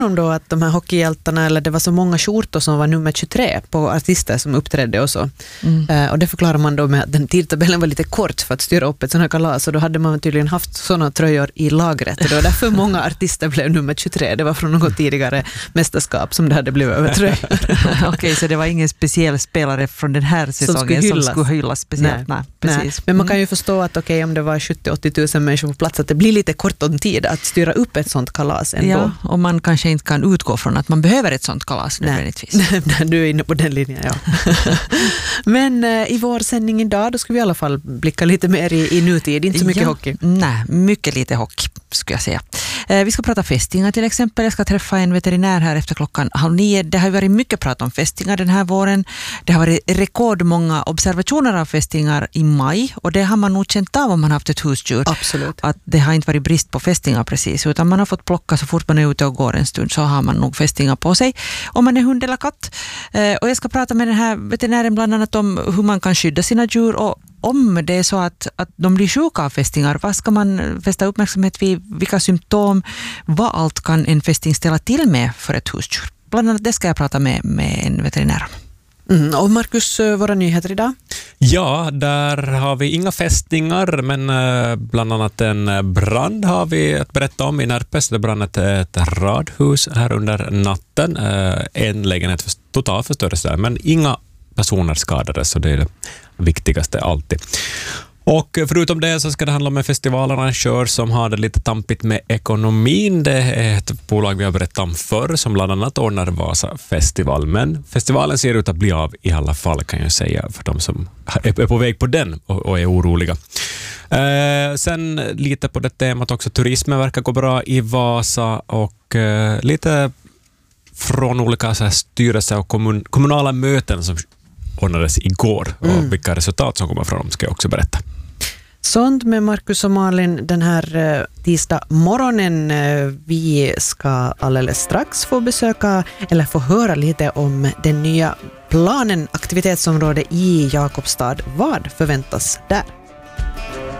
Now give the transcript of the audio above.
om då att de här hockeyhjältarna, eller det var så många skjortor som var nummer 23 på artister som uppträdde och så. Och det förklarar man då med att den tidtabellen var lite kort för att styra upp ett sådant här kalas, och då hade man tydligen haft sådana tröjor i lagret, och det var därför många artister blev nummer 23. Det var från något tidigare mästerskap som det hade blivit över tröjor. Okej, så det var ingen speciell spelare från den här säsongen som skulle hyllas speciellt. Nej, precis. Men man kan ju förstå att om det var 70-80 000 människor på plats, att det blir lite kort om tid att styra upp ett sånt kalas ändå. Ja, och man kanske inte kan utgå från att man behöver ett sånt kalas nödvändigtvis. Du är inne på den linjen, ja. Men i vår sändning idag, då ska vi i alla fall blicka lite mer i nutid, inte så mycket hockey. Nej, mycket lite hockey skulle jag säga. Vi ska prata fästingar till exempel. Jag ska träffa en veterinär här efter 8:30. Det har varit mycket prat om fästingar den här våren. Det har varit rekordmånga observationer av fästingar i maj, och det har man nog känt av om man har haft ett husdjur. Absolut. Att det har inte varit brist på fästingar precis, utan man har fått plocka så fort man är ute och går en stund, så har man nog fästingar på sig om man är hund eller katt. Och jag ska prata med den här veterinären bland annat om hur man kan skydda sina djur, och om det är så att de blir sjuka av fästingar, vad ska man fästa uppmärksamhet vid, vilka symptom, vad allt kan en fästing ställa till med för ett husdjur. Bland annat det ska jag prata med en veterinär. Och Markus, våra nyheter idag? Ja, där har vi inga fästingar, men bland annat en brand har vi att berätta om i Närpes. Det brann ett radhus här under natten. En lägenhet totalt förstördes där, men inga personer skadades, så det är det viktigaste alltid. Och förutom det så ska det handla om en festivalarrangör som har det lite tampigt med ekonomin. Det är ett bolag vi har berättat om förr som bland annat ordnar Vasa festival. Men festivalen ser ut att bli av i alla fall, kan jag säga, för de som är på väg på den och är oroliga. Sen lite på det temat också. Turismen verkar gå bra i Vasa, och lite från olika så här styrelser och kommunala möten som ordnades igår, och vilka resultat som kommer från dem ska jag också berätta. Sånt med Markus och Malin den här tisdag morgonen. Vi ska alldeles strax få besöka eller få höra lite om den nya planen, aktivitetsområde i Jakobstad. Vad förväntas där?